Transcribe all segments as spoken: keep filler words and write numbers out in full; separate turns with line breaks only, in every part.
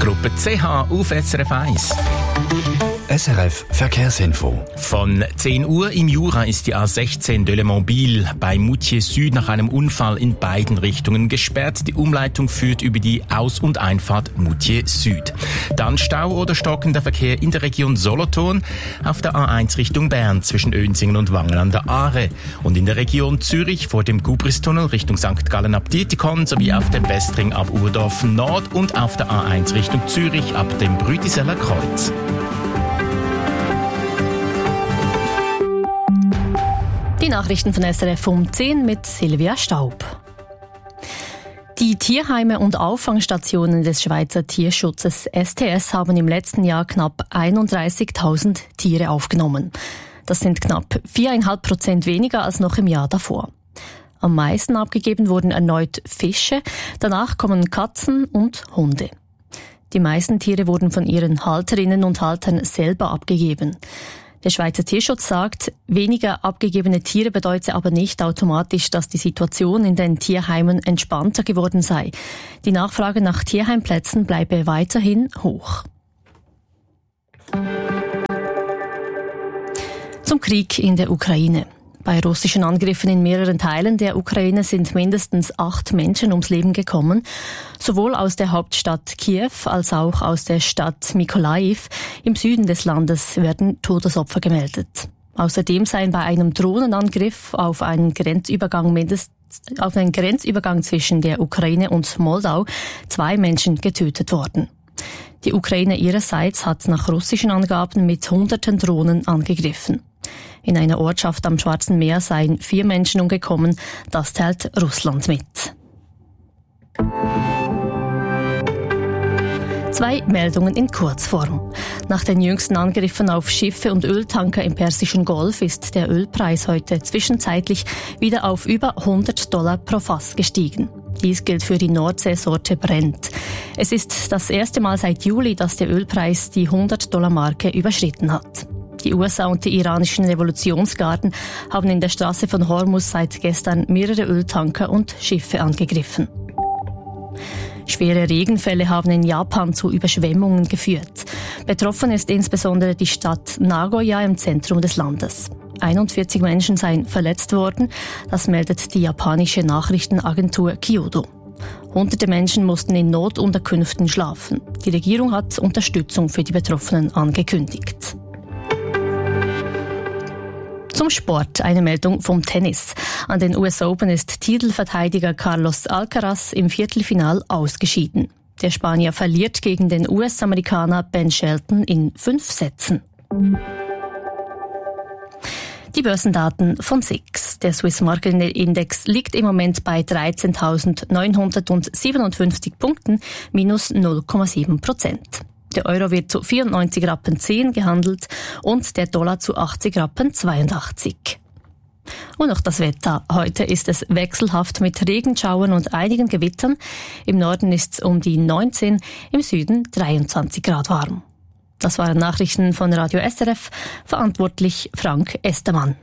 Gruppe C H auf S R F eins.
S R F Verkehrsinfo.
Von zehn Uhr im Jura ist die A sechzehn Delemont-Biel bei Moutier Süd nach einem Unfall in beiden Richtungen gesperrt. Die Umleitung führt über die Aus- und Einfahrt Moutier Süd. Dann Stau oder stockender Verkehr in der Region Solothurn auf der A eins Richtung Bern zwischen Önsingen und Wangen an der Aare und in der Region Zürich vor dem Gubristunnel Richtung Sankt Gallen ab Dietikon sowie auf dem Westring ab Urdorf Nord und auf der A eins Richtung Zürich ab dem Brütiseller Kreuz.
Die Nachrichten von S R F um zehn mit Silvia Staub. Die Tierheime und Auffangstationen des Schweizer Tierschutzes S T S haben im letzten Jahr knapp einunddreißigtausend Tiere aufgenommen. Das sind knapp viereinhalb Prozent weniger als noch im Jahr davor. Am meisten abgegeben wurden erneut Fische, danach kommen Katzen und Hunde. Die meisten Tiere wurden von ihren Halterinnen und Haltern selber abgegeben. Der Schweizer Tierschutz sagt, weniger abgegebene Tiere bedeutet aber nicht automatisch, dass die Situation in den Tierheimen entspannter geworden sei. Die Nachfrage nach Tierheimplätzen bleibe weiterhin hoch. Zum Krieg in der Ukraine. Bei russischen Angriffen in mehreren Teilen der Ukraine sind mindestens acht Menschen ums Leben gekommen. Sowohl aus der Hauptstadt Kiew als auch aus der Stadt Mykolaiv im Süden des Landes werden Todesopfer gemeldet. Außerdem seien bei einem Drohnenangriff auf einen Grenzübergang mindestens auf einen Grenzübergang zwischen der Ukraine und Moldau zwei Menschen getötet worden. Die Ukraine ihrerseits hat nach russischen Angaben mit hunderten Drohnen angegriffen. In einer Ortschaft am Schwarzen Meer seien vier Menschen umgekommen, das teilt Russland mit. Zwei Meldungen in Kurzform. Nach den jüngsten Angriffen auf Schiffe und Öltanker im Persischen Golf ist der Ölpreis heute zwischenzeitlich wieder auf über hundert Dollar pro Fass gestiegen. Dies gilt für die Nordseesorte Brent. Es ist das erste Mal seit Juli, dass der Ölpreis die hundert Dollar Marke überschritten hat. Die U S A und die iranischen Revolutionsgarden haben in der Straße von Hormuz seit gestern mehrere Öltanker und Schiffe angegriffen. Schwere Regenfälle haben in Japan zu Überschwemmungen geführt. Betroffen ist insbesondere die Stadt Nagoya im Zentrum des Landes. einundvierzig Menschen seien verletzt worden, das meldet die japanische Nachrichtenagentur Kyodo. Hunderte Menschen mussten in Notunterkünften schlafen. Die Regierung hat Unterstützung für die Betroffenen angekündigt. Zum Sport eine Meldung vom Tennis. An den U S Open ist Titelverteidiger Carlos Alcaraz im Viertelfinal ausgeschieden. Der Spanier verliert gegen den U S-Amerikaner Ben Shelton in fünf Sätzen. Die Börsendaten von S I X. Der Swiss Market Index liegt im Moment bei dreizehntausendneunhundertsiebenundfünfzig Punkten, minus null Komma sieben Prozent. Der Euro wird zu vierundneunzig Rappen zehn gehandelt und der Dollar zu achtzig Rappen zweiundachtzig. Und noch das Wetter. Heute ist es wechselhaft mit Regenschauern und einigen Gewittern. Im Norden ist es um die neunzehn, im Süden dreiundzwanzig Grad warm. Das waren Nachrichten von Radio S R F, verantwortlich Frank Estermann.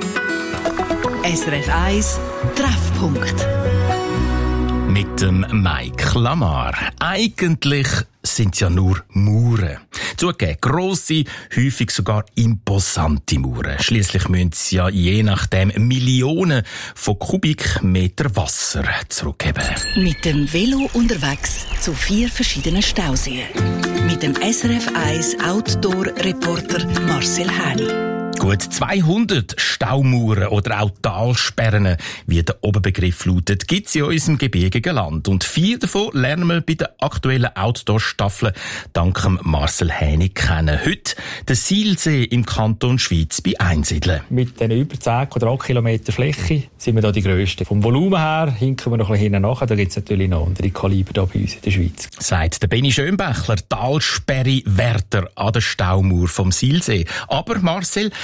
S R F eins Treffpunkt.
Mit dem Mike Lamar. Eigentlich sind es ja nur Mauern. Zugegeben, grosse, häufig sogar imposante Mauern. Schliesslich müssen sie ja je nachdem Millionen von Kubikmeter Wasser zurückgeben.
Mit dem Velo unterwegs zu vier verschiedenen Stauseen. Mit dem S R F eins Outdoor-Reporter Marcel Häni.
Gut zweihundert Staumauern oder auch Talsperren, wie der Oberbegriff lautet, gibt es in unserem gebirgigen Land. Und vier davon lernen wir bei der aktuellen Outdoor-Staffel dank Marcel Häni kennen. Heute der Silsee im Kanton Schwyz bei Einsiedeln.
Mit den über zehn Quadratkilometer Fläche sind wir da die Grössten. Vom Volumen her hinken wir noch ein bisschen hinten nach. Da gibt es natürlich noch andere Kaliber da bei uns in der Schweiz.
Sagt der Benni Schönbächler, Talsperre Wärter an der Staumauer vom Silsee. Aber Marcel,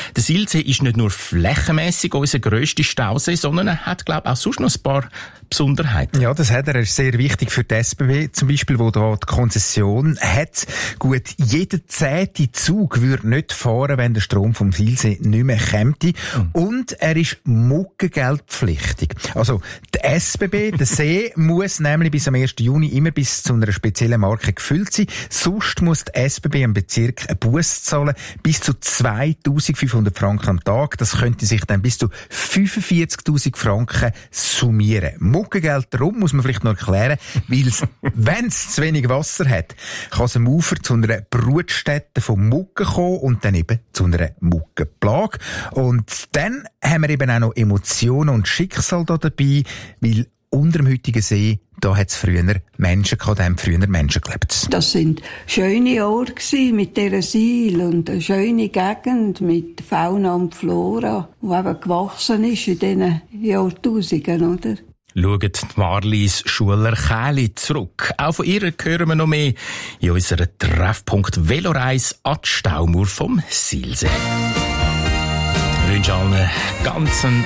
Der Silsee ist nicht nur flächenmässig unser grösster Stausee, sondern er hat, glaube ich, auch sonst noch ein paar Besonderheiten.
Ja, das hat er. Er ist sehr wichtig für die S B B, zum Beispiel, wo da die Konzession hat. Gut, jeder zehnte Zug würde nicht fahren, wenn der Strom vom Silsee nicht mehr käme. Mhm. Und er ist muckengeldpflichtig. Also, die S B B, der See, muss nämlich bis am ersten Juni immer bis zu einer speziellen Marke gefüllt sein. Sonst muss die S B B am Bezirk einen Buss zahlen, bis zu zweitausendfünfhundert Franken am Tag. Das könnte sich dann bis zu fünfundvierzigtausend Franken summieren. Muckengeld darum muss man vielleicht noch erklären, weil wenn es zu wenig Wasser hat, kann es am Ufer zu einer Brutstätte von Mucken kommen und dann eben zu einer Muckenplage. Und dann haben wir eben auch noch Emotionen und Schicksal da dabei, weil unter dem heutigen See, da hat es früher Menschen gehabt, da haben früher Menschen gelebt.
Das sind schöne Orte mit dieser Seil und eine schöne Gegend mit Fauna und Flora, die eben gewachsen ist in diesen Jahrtausenden, oder?
Schaut Marlies Schuler-Kähli zurück. Auch von ihr hören wir noch mehr in unserer Treffpunkt Veloreise an die Staumauer vom Silsee. Ich wünsche allen ganz einen